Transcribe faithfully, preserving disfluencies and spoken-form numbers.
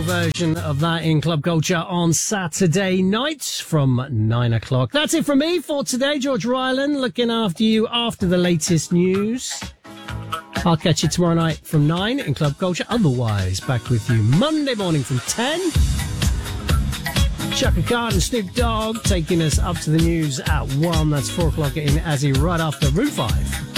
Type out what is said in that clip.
version of that in Club Culture on Saturday night from nine o'clock. That's it from me for today. George Ryland looking after you after the latest news. I'll catch you tomorrow night from nine in Club Culture. Otherwise, back with you Monday morning from ten. Chaka Khan and Snoop Dogg taking us up to the news at one. That's four o'clock in Azzy right after Room five.